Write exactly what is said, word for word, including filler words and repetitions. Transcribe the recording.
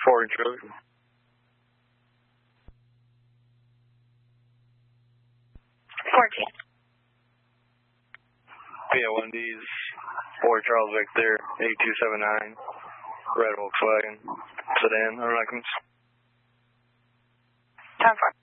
four Charlie. fourteen. Yeah, one of these, four Charles Victor, eight two seven nine, red Volkswagen sedan, Ronakins. ten four.